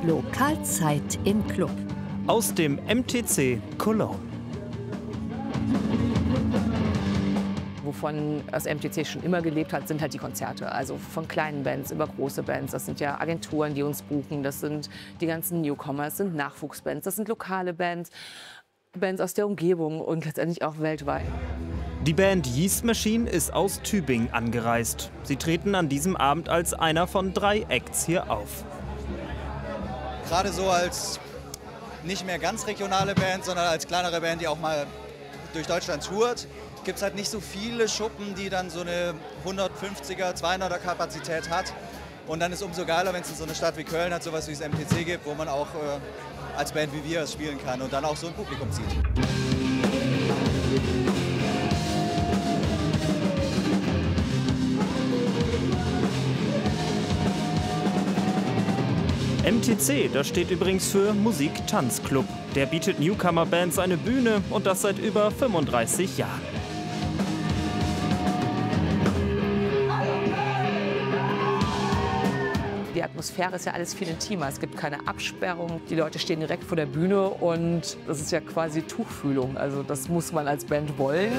Lokalzeit im Club. Aus dem MTC Cologne. Wovon das MTC schon immer gelebt hat, sind halt die Konzerte. Also von kleinen Bands über große Bands. Das sind ja Agenturen, die uns buchen. Das sind die ganzen Newcomer, das sind Nachwuchsbands, das sind lokale Bands, Bands aus der Umgebung und letztendlich auch weltweit. Die Band Yeast Machine ist aus Tübingen angereist. Sie treten an diesem Abend als einer von 3 Acts hier auf. Gerade so als nicht mehr ganz regionale Band, sondern als kleinere Band, die auch mal durch Deutschland tourt, gibt es halt nicht so viele Schuppen, die dann so eine 150er, 200er Kapazität hat. Und dann ist es umso geiler, wenn es in so eine Stadt wie Köln hat, sowas wie das MTC gibt, wo man auch als Band wie wir es spielen kann und dann auch so ein Publikum zieht. MTC, das steht übrigens für Musik-Tanz-Club. Der bietet Newcomer-Bands eine Bühne und das seit über 35 Jahren. Die Atmosphäre ist ja alles viel intimer. Es gibt keine Absperrung. Die Leute stehen direkt vor der Bühne und das ist ja quasi Tuchfühlung. Also das muss man als Band wollen.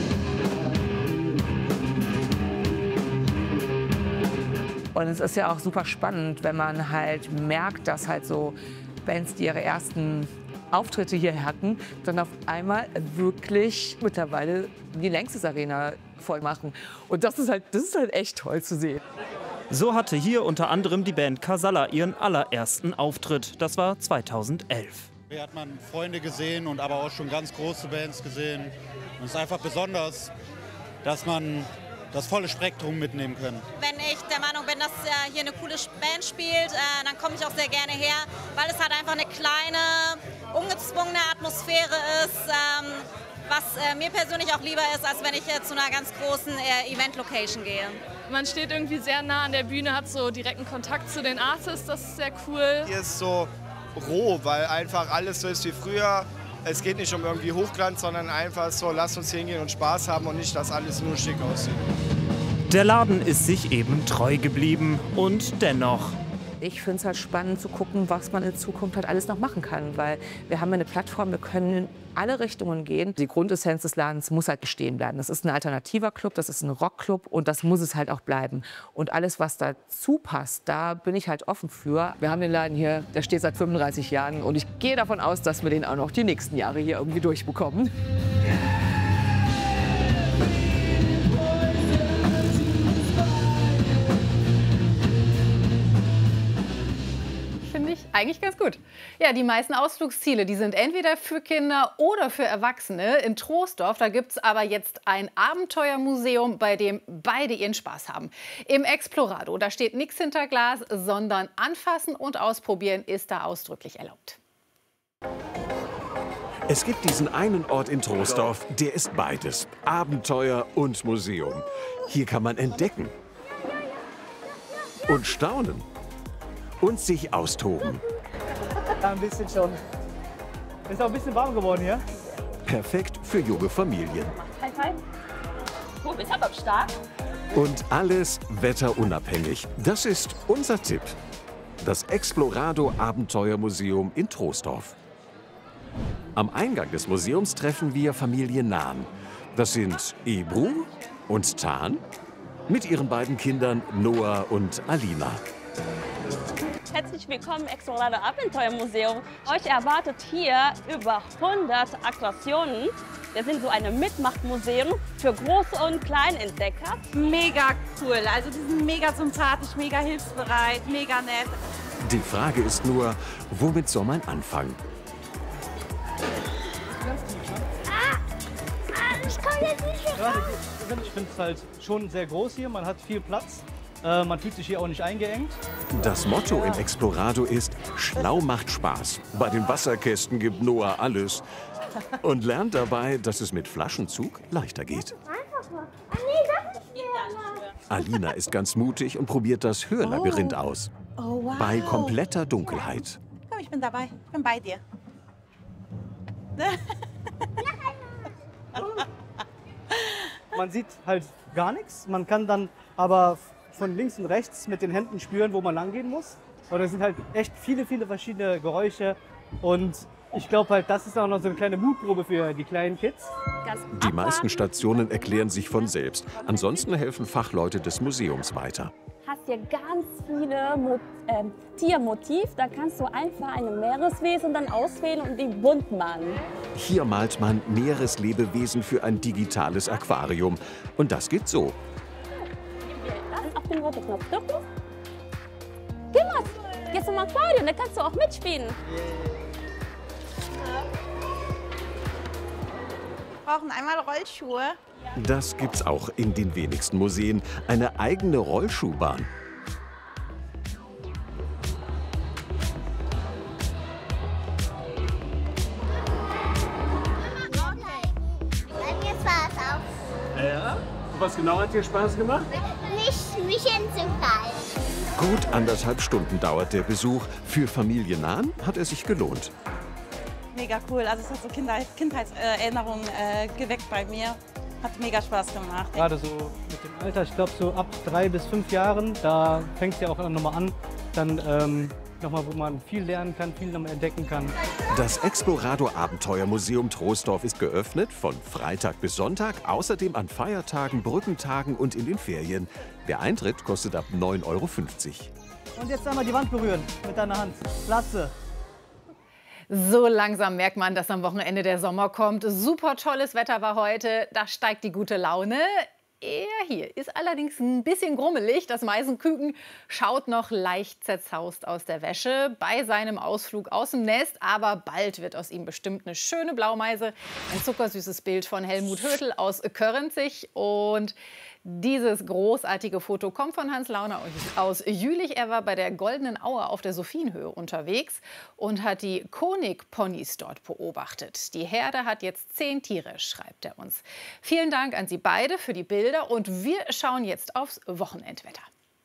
Und es ist ja auch super spannend, wenn man halt merkt, dass halt so Bands, die ihre ersten Auftritte hier hatten, dann auf einmal wirklich mittlerweile die Längstes Arena voll machen. Und das ist halt echt toll zu sehen. So hatte hier unter anderem die Band Casalla ihren allerersten Auftritt. Das war 2011. Hier hat man Freunde gesehen und aber auch schon ganz große Bands gesehen. Und es ist einfach besonders, dass man das volle Spektrum mitnehmen kann. Wenn ich der Meinung bin, dass hier eine coole Band spielt, dann komme ich auch sehr gerne her, weil es halt einfach eine kleine, ungezwungene Atmosphäre ist, was mir persönlich auch lieber ist, als wenn ich zu einer ganz großen Event-Location gehe. Man steht irgendwie sehr nah an der Bühne, hat so direkten Kontakt zu den Artists, das ist sehr cool. Hier ist so roh, weil einfach alles so ist wie früher. Es geht nicht um irgendwie Hochglanz, sondern einfach so, lasst uns hingehen und Spaß haben und nicht, dass alles nur schick aussieht. Der Laden ist sich eben treu geblieben und dennoch. Ich finde es halt spannend zu gucken, was man in Zukunft halt alles noch machen kann, weil wir haben eine Plattform, wir können in alle Richtungen gehen. Die Grundessenz des Ladens muss halt bestehen bleiben. Das ist ein alternativer Club, das ist ein Rockclub und das muss es halt auch bleiben. Und alles, was dazu passt, da bin ich halt offen für. Wir haben den Laden hier, der steht seit 35 Jahren und ich gehe davon aus, dass wir den auch noch die nächsten Jahre hier irgendwie durchbekommen. Eigentlich ganz gut. Ja, die meisten Ausflugsziele, die sind entweder für Kinder oder für Erwachsene. In Troisdorf, da gibt es aber jetzt ein Abenteuermuseum, bei dem beide ihren Spaß haben. Im Explorado, da steht nichts hinter Glas, sondern anfassen und ausprobieren ist da ausdrücklich erlaubt. Es gibt diesen einen Ort in Troisdorf, der ist beides, Abenteuer und Museum. Hier kann man entdecken und staunen. Und sich austoben. Ja, ein bisschen schon. Ist auch ein bisschen warm geworden hier. Perfekt für junge Familien. Hi, hi. Du bist aber stark. Und alles wetterunabhängig. Das ist unser Tipp. Das Explorado Abenteuermuseum in Troisdorf. Am Eingang des Museums treffen wir Familie Nahn. Das sind Ebru und Tan mit ihren beiden Kindern Noah und Alina. Herzlich willkommen im Explorado Abenteuermuseum. Euch erwartet hier über 100 Attraktionen. Wir sind so ein Mitmachmuseum für große und kleine Entdecker. Mega cool, also die sind mega sympathisch, mega hilfsbereit, mega nett. Die Frage ist nur, womit soll man anfangen? Ich komme jetzt nicht mehr raus. Ich finde es halt schon sehr groß hier, man hat viel Platz. Man fühlt sich hier auch nicht eingeengt. Das Motto im Explorado ist, schlau macht Spaß. Bei den Wasserkästen gibt Noah alles. Und lernt dabei, dass es mit Flaschenzug leichter geht. Alina ist ganz mutig und probiert das Hörlabyrinth aus. Oh, wow. Bei kompletter Dunkelheit. Komm, ich bin dabei. Ich bin bei dir. Man sieht halt gar nichts. Man kann dann aber von links und rechts mit den Händen spüren, wo man lang gehen muss. Und es sind halt echt viele verschiedene Geräusche. Und ich glaube halt, das ist auch noch so eine kleine Mutprobe für die kleinen Kids. Die meisten Stationen erklären sich von selbst. Ansonsten helfen Fachleute des Museums weiter. Hast hier ganz viele Tiermotiv. Da kannst du einfach ein Meereswesen dann auswählen und die bunt malen. Hier malt man Meereslebewesen für ein digitales Aquarium. Und das geht so. Auf den roten Knopf drücken. Geh mal, geh zum Aquarium, da kannst du auch mitspielen. Wir brauchen einmal Rollschuhe. Das gibt's auch in den wenigsten Museen. Eine eigene Rollschuhbahn. Ja? Und was genau hat dir Spaß gemacht? Nicht mich hinzufallen. Gut 1,5 Stunden dauert der Besuch. Für Familiennahen hat er sich gelohnt. Mega cool, also es hat so Kindheitserinnerungen geweckt bei mir. Hat mega Spaß gemacht. Gerade so mit dem Alter, ich glaube so ab 3 bis 5 Jahren, da fängt es ja auch nochmal an, dann nochmal, wo man viel lernen kann, viel nochmal entdecken kann. Das Explorado Abenteuermuseum Troisdorf ist geöffnet von Freitag bis Sonntag, außerdem an Feiertagen, Brückentagen und in den Ferien. Der Eintritt kostet ab 9,50 €. Und jetzt einmal die Wand berühren mit deiner Hand. Klasse. So langsam merkt man, dass am Wochenende der Sommer kommt. Super tolles Wetter war heute, da steigt die gute Laune. Er hier ist allerdings ein bisschen grummelig. Das Meisenküken schaut noch leicht zerzaust aus der Wäsche bei seinem Ausflug aus dem Nest. Aber bald wird aus ihm bestimmt eine schöne Blaumeise. Ein zuckersüßes Bild von Helmut Hödel aus Körrenzig. Und dieses großartige Foto kommt von Hans Launer aus Jülich. Er war bei der Goldenen Aue auf der Sophienhöhe unterwegs und hat die Konig-Ponys dort beobachtet. Die Herde hat jetzt 10 Tiere, schreibt er uns. Vielen Dank an Sie beide für die Bilder und wir schauen jetzt aufs Wochenendwetter.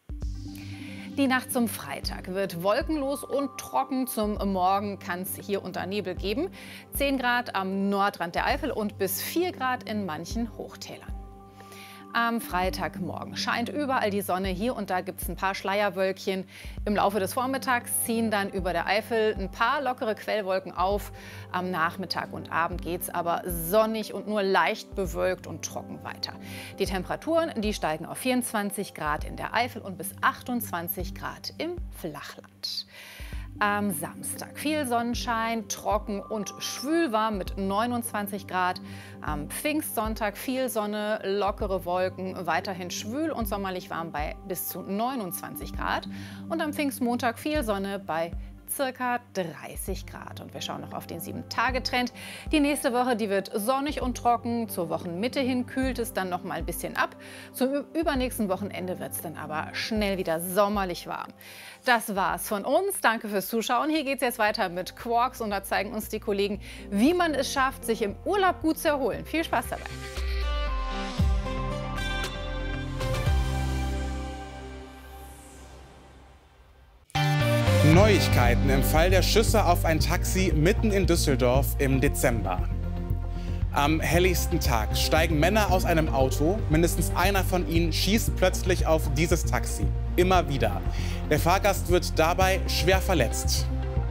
Die Nacht zum Freitag wird wolkenlos und trocken. Zum Morgen kann es hier unter Nebel geben. 10 Grad am Nordrand der Eifel und bis 4 Grad in manchen Hochtälern. Am Freitagmorgen scheint überall die Sonne. Hier und da gibt es ein paar Schleierwölkchen. Im Laufe des Vormittags ziehen dann über der Eifel ein paar lockere Quellwolken auf. Am Nachmittag und Abend geht es aber sonnig und nur leicht bewölkt und trocken weiter. Die Temperaturen, die steigen auf 24 Grad in der Eifel und bis 28 Grad im Flachland. Am Samstag viel Sonnenschein, trocken und schwül warm mit 29 Grad. Am Pfingstsonntag viel Sonne, lockere Wolken, weiterhin schwül und sommerlich warm bei bis zu 29 Grad. Und am Pfingstmontag viel Sonne bei circa 30 Grad. Und wir schauen noch auf den 7-Tage-Trend. Die nächste Woche, die wird sonnig und trocken. Zur Wochenmitte hin kühlt es dann noch mal ein bisschen ab. Zum übernächsten Wochenende wird es dann aber schnell wieder sommerlich warm. Das war's von uns. Danke fürs Zuschauen. Hier geht es jetzt weiter mit Quarks und da zeigen uns die Kollegen, wie man es schafft, sich im Urlaub gut zu erholen. Viel Spaß dabei. Neuigkeiten im Fall der Schüsse auf ein Taxi mitten in Düsseldorf im Dezember. Am helligsten Tag steigen Männer aus einem Auto. Mindestens einer von ihnen schießt plötzlich auf dieses Taxi. Immer wieder. Der Fahrgast wird dabei schwer verletzt.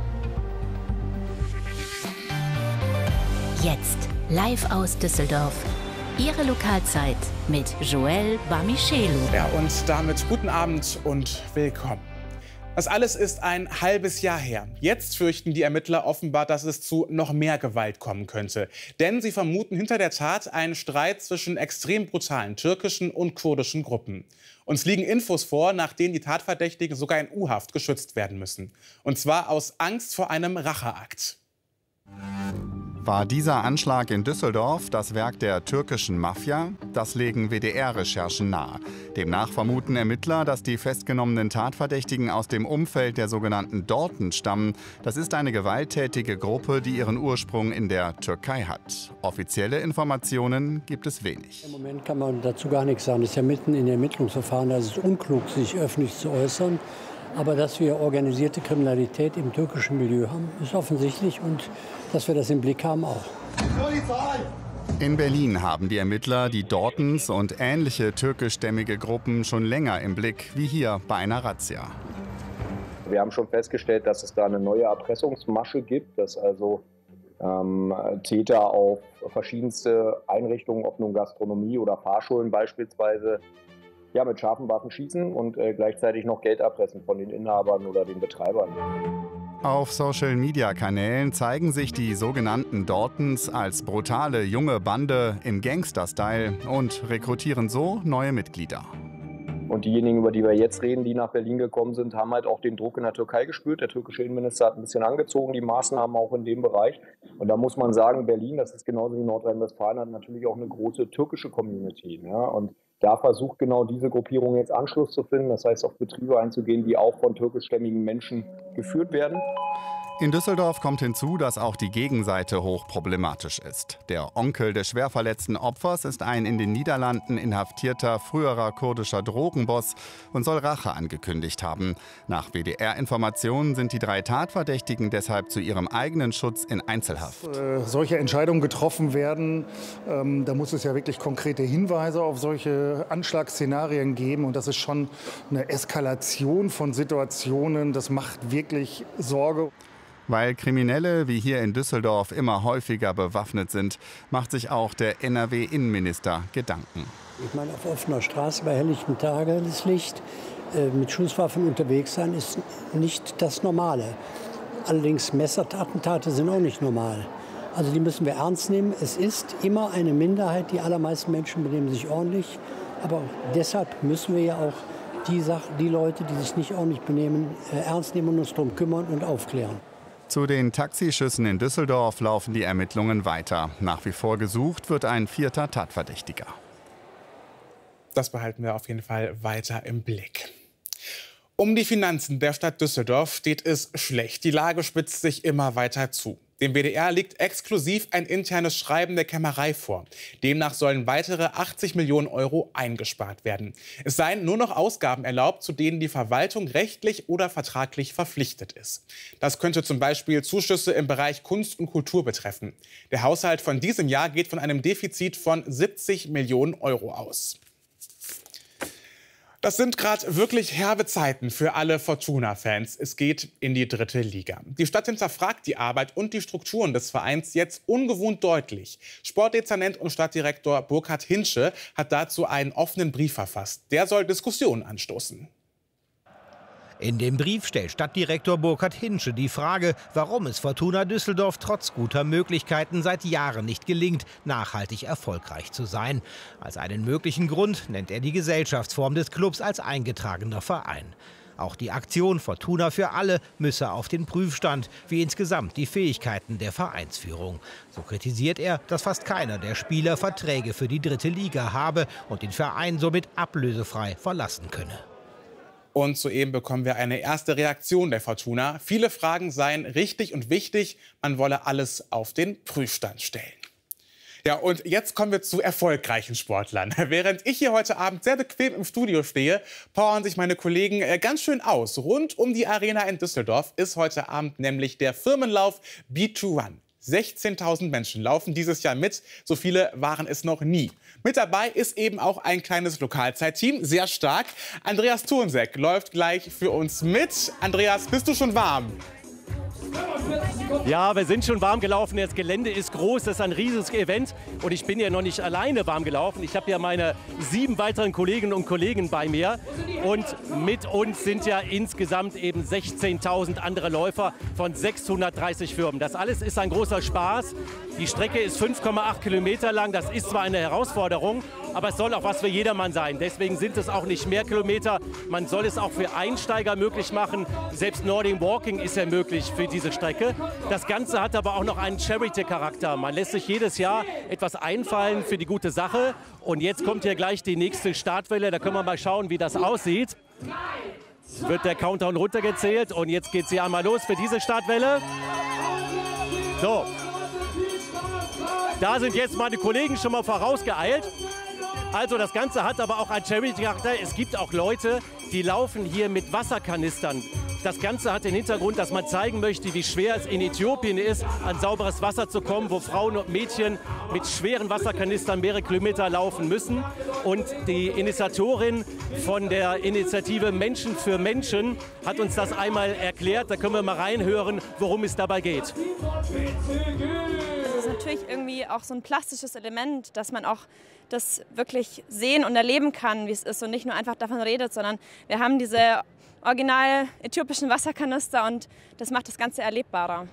Jetzt live aus Düsseldorf. Ihre Lokalzeit mit Joel Bamichelu. Ja, und damit guten Abend und willkommen. Das alles ist ein halbes Jahr her. Jetzt fürchten die Ermittler offenbar, dass es zu noch mehr Gewalt kommen könnte. Denn sie vermuten hinter der Tat einen Streit zwischen extrem brutalen türkischen und kurdischen Gruppen. Uns liegen Infos vor, nach denen die Tatverdächtigen sogar in U-Haft geschützt werden müssen. Und zwar aus Angst vor einem Racheakt. War dieser Anschlag in Düsseldorf das Werk der türkischen Mafia? Das legen WDR-Recherchen nahe. Demnach vermuten Ermittler, dass die festgenommenen Tatverdächtigen aus dem Umfeld der sogenannten Dorten stammen. Das ist eine gewalttätige Gruppe, die ihren Ursprung in der Türkei hat. Offizielle Informationen gibt es wenig. Im Moment kann man dazu gar nichts sagen. Das ist ja mitten in Ermittlungsverfahren. Da ist es unklug, sich öffentlich zu äußern. Aber dass wir organisierte Kriminalität im türkischen Milieu haben, ist offensichtlich. Und dass wir das im Blick haben, auch. In Berlin haben die Ermittler die Dortens und ähnliche türkischstämmige Gruppen schon länger im Blick, wie hier bei einer Razzia. Wir haben schon festgestellt, dass es da eine neue Erpressungsmasche gibt, dass also Täter auf verschiedenste Einrichtungen, ob nun Gastronomie oder Fahrschulen beispielsweise, ja, mit scharfen Waffen schießen und gleichzeitig noch Geld erpressen von den Inhabern oder den Betreibern. Auf Social-Media-Kanälen zeigen sich die sogenannten Dortons als brutale junge Bande im Gangster-Style und rekrutieren so neue Mitglieder. Und diejenigen, über die wir jetzt reden, die nach Berlin gekommen sind, haben halt auch den Druck in der Türkei gespürt. Der türkische Innenminister hat ein bisschen angezogen, die Maßnahmen auch in dem Bereich. Und da muss man sagen, Berlin, das ist genauso wie Nordrhein-Westfalen, hat natürlich auch eine große türkische Community. Ja? Und da versucht genau diese Gruppierung jetzt Anschluss zu finden, das heißt auf Betriebe einzugehen, die auch von türkischstämmigen Menschen geführt werden. In Düsseldorf kommt hinzu, dass auch die Gegenseite hochproblematisch ist. Der Onkel des schwer verletzten Opfers ist ein in den Niederlanden inhaftierter früherer kurdischer Drogenboss und soll Rache angekündigt haben. Nach WDR-Informationen sind die 3 Tatverdächtigen deshalb zu ihrem eigenen Schutz in Einzelhaft. Solche Entscheidungen getroffen werden, da muss es ja wirklich konkrete Hinweise auf solche Anschlagsszenarien geben. Und das ist schon eine Eskalation von Situationen. Das macht wirklich Sorge. Weil Kriminelle wie hier in Düsseldorf immer häufiger bewaffnet sind, macht sich auch der NRW-Innenminister Gedanken. Ich meine, auf offener Straße bei helllichtem Tageslicht mit Schusswaffen unterwegs sein, ist nicht das Normale. Allerdings Messerattentate sind auch nicht normal. Also die müssen wir ernst nehmen. Es ist immer eine Minderheit, die allermeisten Menschen benehmen sich ordentlich. Aber deshalb müssen wir ja auch die Leute, die sich nicht ordentlich benehmen, ernst nehmen und uns darum kümmern und aufklären. Zu den Taxischüssen in Düsseldorf laufen die Ermittlungen weiter. Nach wie vor gesucht wird ein 4. Tatverdächtiger. Das behalten wir auf jeden Fall weiter im Blick. Um die Finanzen der Stadt Düsseldorf steht es schlecht. Die Lage spitzt sich immer weiter zu. Dem WDR liegt exklusiv ein internes Schreiben der Kämmerei vor. Demnach sollen weitere 80 Millionen Euro eingespart werden. Es seien nur noch Ausgaben erlaubt, zu denen die Verwaltung rechtlich oder vertraglich verpflichtet ist. Das könnte zum Beispiel Zuschüsse im Bereich Kunst und Kultur betreffen. Der Haushalt von diesem Jahr geht von einem Defizit von 70 Millionen Euro aus. Das sind gerade wirklich herbe Zeiten für alle Fortuna-Fans. Es geht in die 3. Liga. Die Stadt hinterfragt die Arbeit und die Strukturen des Vereins jetzt ungewohnt deutlich. Sportdezernent und Stadtdirektor Burkhard Hinsche hat dazu einen offenen Brief verfasst. Der soll Diskussionen anstoßen. In dem Brief stellt Stadtdirektor Burkhard Hinsche die Frage, warum es Fortuna Düsseldorf trotz guter Möglichkeiten seit Jahren nicht gelingt, nachhaltig erfolgreich zu sein. Als einen möglichen Grund nennt er die Gesellschaftsform des Clubs als eingetragener Verein. Auch die Aktion Fortuna für alle müsse auf den Prüfstand, wie insgesamt die Fähigkeiten der Vereinsführung. So kritisiert er, dass fast keiner der Spieler Verträge für die 3. Liga habe und den Verein somit ablösefrei verlassen könne. Und soeben bekommen wir eine erste Reaktion der Fortuna. Viele Fragen seien richtig und wichtig. Man wolle alles auf den Prüfstand stellen. Ja, und jetzt kommen wir zu erfolgreichen Sportlern. Während ich hier heute Abend sehr bequem im Studio stehe, powern sich meine Kollegen ganz schön aus. Rund um die Arena in Düsseldorf ist heute Abend nämlich der Firmenlauf Beat2Run. 16.000 Menschen laufen dieses Jahr mit. So viele waren es noch nie. Mit dabei ist eben auch ein kleines Lokalzeitteam, sehr stark. Andreas Thurnsek läuft gleich für uns mit. Andreas, bist du schon warm? Ja, wir sind schon warm gelaufen. Das Gelände ist groß, das ist ein riesiges Event. Und ich bin ja noch nicht alleine warm gelaufen. Ich habe ja meine 7 weiteren Kolleginnen und Kollegen bei mir. Und mit uns sind ja insgesamt eben 16.000 andere Läufer von 630 Firmen. Das alles ist ein großer Spaß. Die Strecke ist 5,8 Kilometer lang. Das ist zwar eine Herausforderung, aber es soll auch was für jedermann sein. Deswegen sind es auch nicht mehr Kilometer. Man soll es auch für Einsteiger möglich machen. Selbst Nordic Walking ist ja möglich für diese Strecke. Das Ganze hat aber auch noch einen Charity-Charakter. Man lässt sich jedes Jahr etwas einfallen für die gute Sache. Und jetzt kommt hier gleich die nächste Startwelle. Da können wir mal schauen, wie das aussieht. Wird der Countdown runtergezählt. Und jetzt geht es hier einmal los für diese Startwelle. So. Da sind jetzt meine Kollegen schon mal vorausgeeilt. Also das Ganze hat aber auch einen Charity-Charakter. Es gibt auch Leute, die laufen hier mit Wasserkanistern Das Ganze hat den Hintergrund, dass man zeigen möchte, wie schwer es in Äthiopien ist, an sauberes Wasser zu kommen, wo Frauen und Mädchen mit schweren Wasserkanistern mehrere Kilometer laufen müssen. Und die Initiatorin von der Initiative Menschen für Menschen hat uns das einmal erklärt. Da können wir mal reinhören, worum es dabei geht. Das ist natürlich irgendwie auch so ein plastisches Element, dass man auch das wirklich sehen und erleben kann, wie es ist und nicht nur einfach davon redet, sondern wir haben diese original äthiopischen Wasserkanister und das macht das Ganze erlebbarer.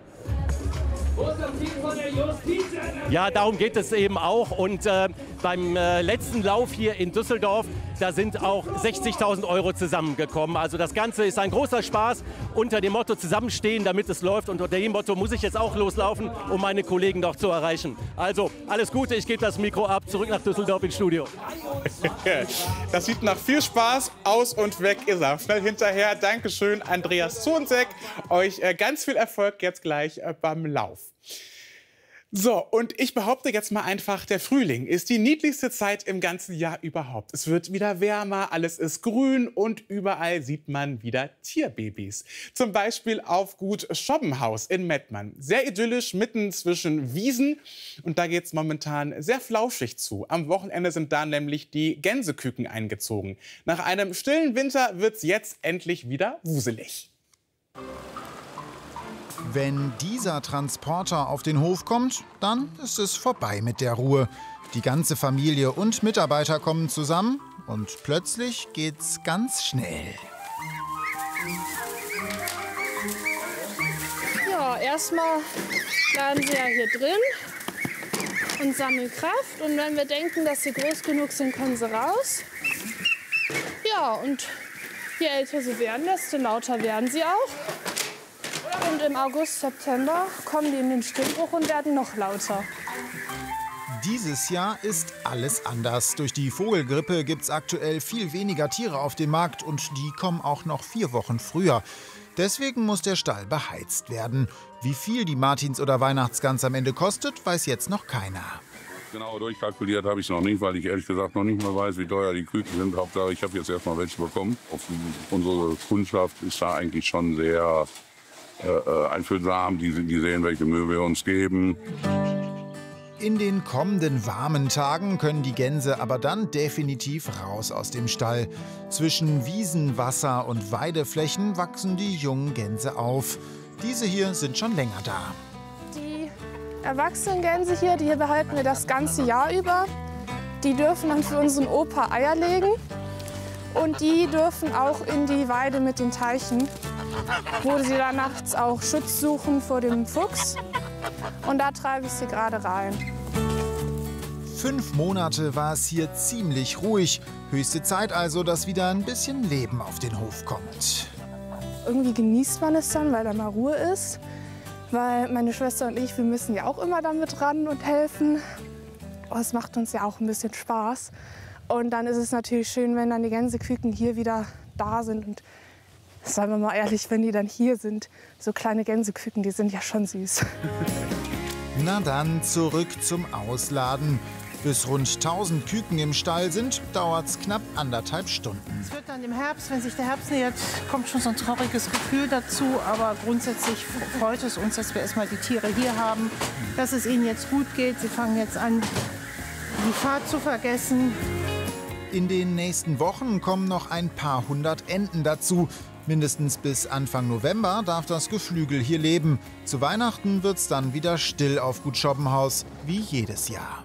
Ja, darum geht es eben auch. Und beim letzten Lauf hier in Düsseldorf, da sind auch 60.000 € zusammengekommen. Also das Ganze ist ein großer Spaß unter dem Motto zusammenstehen, damit es läuft. Und unter dem Motto muss ich jetzt auch loslaufen, um meine Kollegen noch zu erreichen. Also alles Gute, ich gebe das Mikro ab, zurück nach Düsseldorf ins Studio. Das sieht nach viel Spaß aus und weg ist er. Schnell hinterher. Dankeschön, Andreas Zonzek. Euch ganz viel Erfolg jetzt gleich beim Lauf. So, und ich behaupte jetzt mal einfach, der Frühling ist die niedlichste Zeit im ganzen Jahr überhaupt. Es wird wieder wärmer, alles ist grün und überall sieht man wieder Tierbabys. Zum Beispiel auf Gut Schobbenhaus in Mettmann. Sehr idyllisch mitten zwischen Wiesen und da geht es momentan sehr flauschig zu. Am Wochenende sind da nämlich die Gänseküken eingezogen. Nach einem stillen Winter wird es jetzt endlich wieder wuselig. Wenn dieser Transporter auf den Hof kommt, dann ist es vorbei mit der Ruhe. Die ganze Familie und Mitarbeiter kommen zusammen und plötzlich geht's ganz schnell. Ja, erstmal laden sie ja hier drin und sammeln Kraft. Und wenn wir denken, dass sie groß genug sind, kommen sie raus. Ja, und je älter sie werden, desto lauter werden sie auch. Und im August, September kommen die in den Stimmbruch und werden noch lauter. Dieses Jahr ist alles anders. Durch die Vogelgrippe gibt es aktuell viel weniger Tiere auf dem Markt und die kommen auch noch 4 Wochen früher. Deswegen muss der Stall beheizt werden. Wie viel die Martins- oder Weihnachtsgans am Ende kostet, weiß jetzt noch keiner. Genau durchkalkuliert habe ich es noch nicht, weil ich ehrlich gesagt noch nicht mal weiß, wie teuer die Küken sind. Hauptsache, ich habe jetzt erst mal welche bekommen. Unsere Kundschaft ist da eigentlich schon sehr einfühlsam. Die sehen, welche Mühe wir uns geben. In den kommenden warmen Tagen können die Gänse aber dann definitiv raus aus dem Stall. Zwischen Wiesen, Wasser und Weideflächen wachsen die jungen Gänse auf. Diese hier sind schon länger da. Die erwachsenen Gänse hier, die behalten wir das ganze Jahr über. Die dürfen dann für unseren Opa Eier legen. Und die dürfen auch in die Weide mit den Teichen, wo sie dann nachts auch Schutz suchen vor dem Fuchs. Und da treibe ich sie gerade rein. 5 Monate war es hier ziemlich ruhig. Höchste Zeit also, dass wieder ein bisschen Leben auf den Hof kommt. Irgendwie genießt man es dann, weil da mal Ruhe ist. Weil meine Schwester und ich, wir müssen ja auch immer damit ran und helfen. Aber es macht uns ja auch ein bisschen Spaß. Und dann ist es natürlich schön, wenn dann die Gänseküken hier wieder da sind. Und seien wir mal ehrlich, wenn die dann hier sind, so kleine Gänseküken, die sind ja schon süß. Na dann, zurück zum Ausladen. Bis rund 1000 Küken im Stall sind, dauert es knapp 1,5 Stunden. Es wird dann im Herbst, wenn sich der Herbst nähert, kommt schon so ein trauriges Gefühl dazu. Aber grundsätzlich freut es uns, dass wir erstmal die Tiere hier haben, dass es ihnen jetzt gut geht. Sie fangen jetzt an, die Fahrt zu vergessen. In den nächsten Wochen kommen noch ein paar 100 Enten dazu. Mindestens bis Anfang November darf das Geflügel hier leben. Zu Weihnachten wird's dann wieder still auf Gut Schobbenhaus, wie jedes Jahr.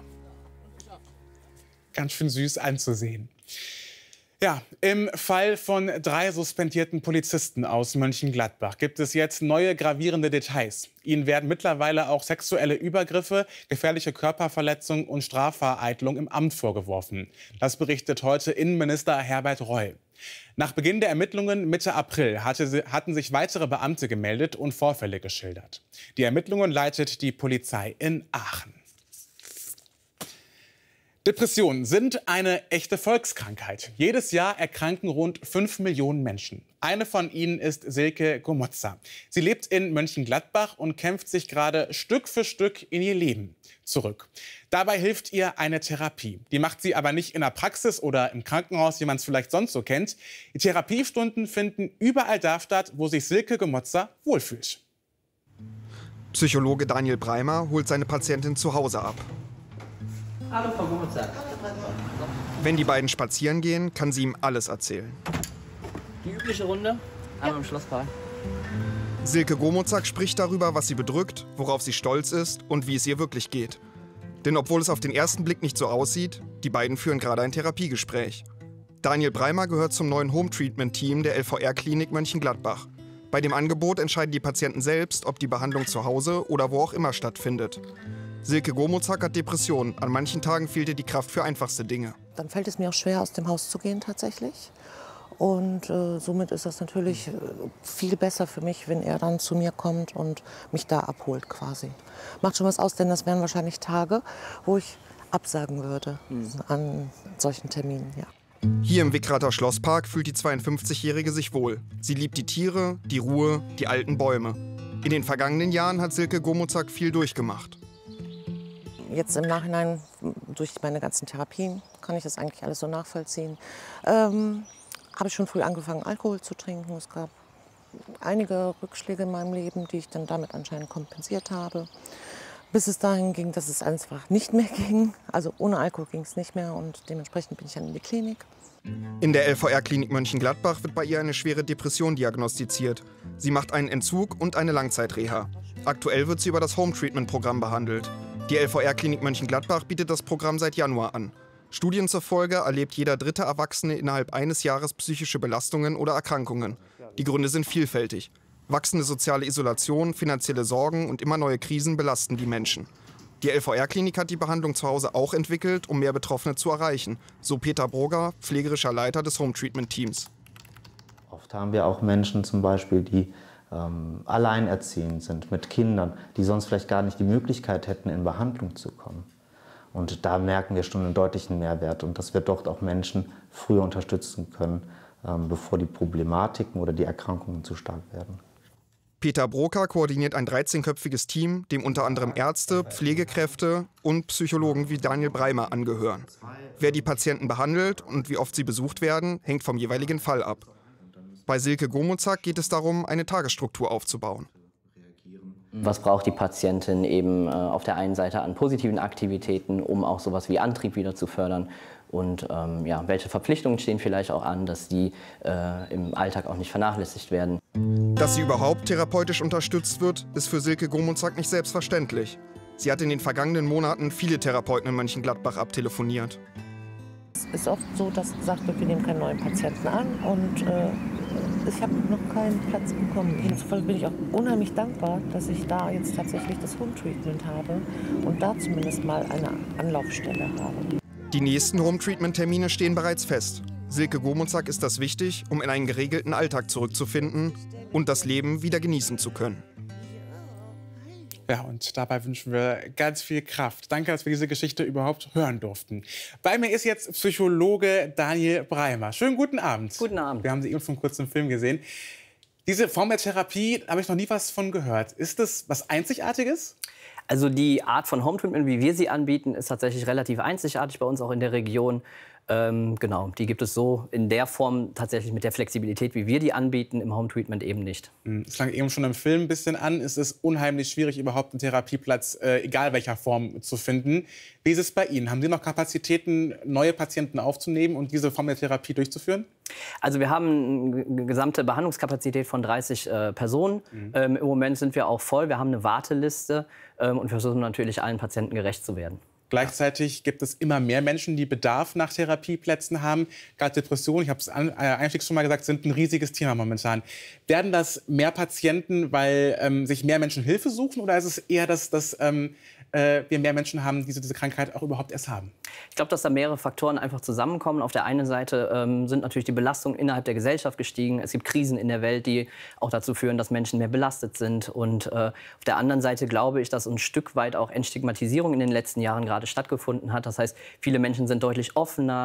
Ganz schön süß anzusehen. Ja, im Fall von 3 suspendierten Polizisten aus Mönchengladbach gibt es jetzt neue gravierende Details. Ihnen werden mittlerweile auch sexuelle Übergriffe, gefährliche Körperverletzung und Strafvereitlung im Amt vorgeworfen. Das berichtet heute Innenminister Herbert Reul. Nach Beginn der Ermittlungen Mitte April hatten sich weitere Beamte gemeldet und Vorfälle geschildert. Die Ermittlungen leitet die Polizei in Aachen. Depressionen sind eine echte Volkskrankheit. Jedes Jahr erkranken rund 5 Millionen Menschen. Eine von ihnen ist Silke Gomotza. Sie lebt in Mönchengladbach und kämpft sich gerade Stück für Stück in ihr Leben zurück. Dabei hilft ihr eine Therapie. Die macht sie aber nicht in der Praxis oder im Krankenhaus, wie man es vielleicht sonst so kennt. Die Therapiestunden finden überall da statt, wo sich Silke Gomotza wohlfühlt. Psychologe Daniel Breimer holt seine Patientin zu Hause ab. Hallo Frau Gomotza. Wenn die beiden spazieren gehen, kann sie ihm alles erzählen. Die übliche Runde, einmal im Schlosspark. Silke Gomotza spricht darüber, was sie bedrückt, worauf sie stolz ist und wie es ihr wirklich geht. Denn obwohl es auf den ersten Blick nicht so aussieht, die beiden führen gerade ein Therapiegespräch. Daniel Breimer gehört zum neuen Home-Treatment-Team der LVR-Klinik Mönchengladbach. Bei dem Angebot entscheiden die Patienten selbst, ob die Behandlung zu Hause oder wo auch immer stattfindet. Silke Gomotza hat Depressionen. An manchen Tagen fehlt ihr die Kraft für einfachste Dinge. Dann fällt es mir auch schwer, aus dem Haus zu gehen tatsächlich. Und somit ist das natürlich viel besser für mich, wenn er dann zu mir kommt und mich da abholt quasi. Macht schon was aus, denn das wären wahrscheinlich Tage, wo ich absagen würde an solchen Terminen. Ja. Hier im Wickrater Schlosspark fühlt die 52-Jährige sich wohl. Sie liebt die Tiere, die Ruhe, die alten Bäume. In den vergangenen Jahren hat Silke Gomotza viel durchgemacht. Jetzt im Nachhinein, durch meine ganzen Therapien, kann ich das eigentlich alles so nachvollziehen. Habe ich schon früh angefangen, Alkohol zu trinken. Es gab einige Rückschläge in meinem Leben, die ich dann damit anscheinend kompensiert habe. Bis es dahin ging, dass es einfach nicht mehr ging. Also ohne Alkohol ging es nicht mehr und dementsprechend bin ich dann in die Klinik. In der LVR-Klinik Mönchengladbach wird bei ihr eine schwere Depression diagnostiziert. Sie macht einen Entzug und eine Langzeitreha. Aktuell wird sie über das Home-Treatment-Programm behandelt. Die LVR-Klinik Mönchengladbach bietet das Programm seit Januar an. Studien zufolge erlebt jeder dritte Erwachsene innerhalb eines Jahres psychische Belastungen oder Erkrankungen. Die Gründe sind vielfältig. Wachsende soziale Isolation, finanzielle Sorgen und immer neue Krisen belasten die Menschen. Die LVR-Klinik hat die Behandlung zu Hause auch entwickelt, um mehr Betroffene zu erreichen, so Peter Broger, pflegerischer Leiter des Home-Treatment-Teams. Oft haben wir auch Menschen zum Beispiel, die alleinerziehend sind mit Kindern, die sonst vielleicht gar nicht die Möglichkeit hätten, in Behandlung zu kommen. Und da merken wir schon einen deutlichen Mehrwert und dass wir dort auch Menschen früher unterstützen können, bevor die Problematiken oder die Erkrankungen zu stark werden. Peter Broker koordiniert ein 13-köpfiges Team, dem unter anderem Ärzte, Pflegekräfte und Psychologen wie Daniel Breimer angehören. Wer die Patienten behandelt und wie oft sie besucht werden, hängt vom jeweiligen Fall ab. Bei Silke Gomotza geht es darum, eine Tagesstruktur aufzubauen. Was braucht die Patientin eben auf der einen Seite an positiven Aktivitäten, um auch sowas wie Antrieb wieder zu fördern? Und ja, welche Verpflichtungen stehen vielleicht auch an, dass die im Alltag auch nicht vernachlässigt werden? Dass sie überhaupt therapeutisch unterstützt wird, ist für Silke Gomotza nicht selbstverständlich. Sie hat in den vergangenen Monaten viele Therapeuten in Mönchengladbach abtelefoniert. Es ist oft so, dass gesagt wird, wir nehmen keinen neuen Patienten an und ich habe noch keinen Platz bekommen. Demzufolge bin ich auch unheimlich dankbar, dass ich da jetzt tatsächlich das Home-Treatment habe und da zumindest mal eine Anlaufstelle habe. Die nächsten Home-Treatment-Termine stehen bereits fest. Silke Gomotza ist das wichtig, um in einen geregelten Alltag zurückzufinden und das Leben wieder genießen zu können. Ja, und dabei wünschen wir ganz viel Kraft. Danke, dass wir diese Geschichte überhaupt hören durften. Bei mir ist jetzt Psychologe Daniel Breimer. Schönen guten Abend. Guten Abend. Wir haben Sie eben schon kurz im Film gesehen. Diese Form der Therapie, habe ich noch nie was von gehört. Ist das was Einzigartiges? Also die Art von Home Treatment, wie wir sie anbieten, ist tatsächlich relativ einzigartig bei uns auch in der Region. Genau, die gibt es so in der Form tatsächlich mit der Flexibilität, wie wir die anbieten, im Home Treatment eben nicht. Es klang eben schon im Film ein bisschen an. Es ist unheimlich schwierig, überhaupt einen Therapieplatz, egal welcher Form, zu finden. Wie ist es bei Ihnen? Haben Sie noch Kapazitäten, neue Patienten aufzunehmen und diese Form der Therapie durchzuführen? Also wir haben eine gesamte Behandlungskapazität von 30 Personen. Im Moment sind wir auch voll. Wir haben eine Warteliste und versuchen natürlich allen Patienten gerecht zu werden. Gleichzeitig gibt es immer mehr Menschen, die Bedarf nach Therapieplätzen haben. Gerade Depressionen, ich habe es eingangs schon mal gesagt, sind ein riesiges Thema momentan. Werden das mehr Patienten, weil sich mehr Menschen Hilfe suchen? Oder ist es eher, dass wir mehr Menschen haben, die diese Krankheit auch überhaupt erst haben? Ich glaube, dass da mehrere Faktoren einfach zusammenkommen. Auf der einen Seite sind natürlich die Belastungen innerhalb der Gesellschaft gestiegen. Es gibt Krisen in der Welt, die auch dazu führen, dass Menschen mehr belastet sind. Und auf der anderen Seite glaube ich, dass ein Stück weit auch Entstigmatisierung in den letzten Jahren gerade stattgefunden hat. Das heißt, viele Menschen sind deutlich offener.